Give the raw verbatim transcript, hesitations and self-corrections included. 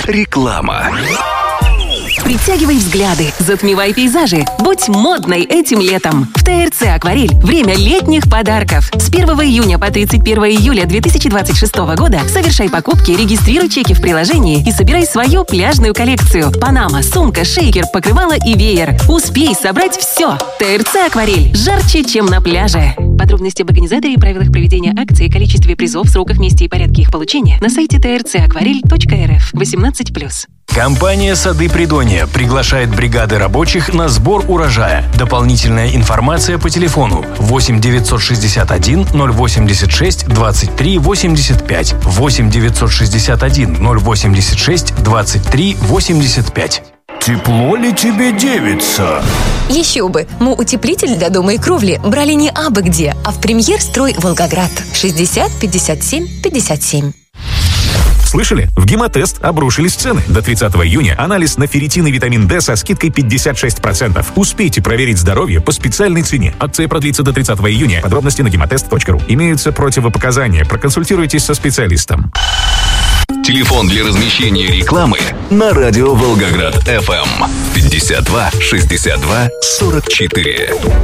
Реклама. Притягивай взгляды, затмевай пейзажи. Будь модной этим летом. В ТРЦ «Акварель» время летних подарков. С первого июня по тридцать первое июля две тысячи двадцать шестого года совершай покупки, регистрируй чеки в приложении и собирай свою пляжную коллекцию. Панама, сумка, шейкер, покрывало и веер. Успей собрать все. ТРЦ «Акварель» жарче, чем на пляже. Подробности об организаторе и правилах проведения акции, количестве призов, сроках, месте и порядке их получения на сайте тэ эр цэ акварель точка эр эф. восемнадцать плюс. Компания «Сады Придонья» приглашает бригады рабочих на сбор урожая. Дополнительная информация по телефону восемь девятьсот шестьдесят один ноль восемьдесят шесть двадцать три восемьдесят пять, восемь девятьсот шестьдесят один ноль восемьдесят шесть двадцать три восемьдесят пять. Тепло ли тебе, девица? Еще бы! Мы утеплитель для дома и кровли брали не абы где, а в «Премьер-строй Волгоград». шестьдесят пятьдесят семь пятьдесят семь. Слышали? В Гемотест обрушились цены. До тридцатого июня анализ на ферритин и витамин D со скидкой пятьдесят шесть процентов. Успейте проверить здоровье по специальной цене. Акция продлится до тридцатого июня. Подробности на гемотест точка ру. Имеются противопоказания. Проконсультируйтесь со специалистом. Телефон для размещения рекламы на радио Волгоград эф эм пятьдесят два шестьдесят два сорок четыре.